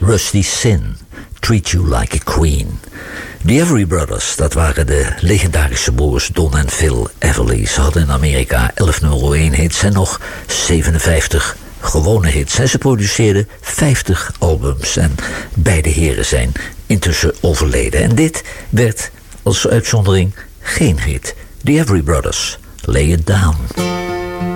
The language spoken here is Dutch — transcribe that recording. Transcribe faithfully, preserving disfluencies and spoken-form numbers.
Rusty Sin, Treat You Like a Queen. The Everly Brothers, dat waren de legendarische broers Don en Phil Everly. Ze hadden in Amerika elf nummer één hits en nog zevenenvijftig gewone hits. En ze produceerden vijftig albums. En beide heren zijn intussen overleden. En dit werd als uitzondering geen hit. The Everly Brothers, Lay It Down.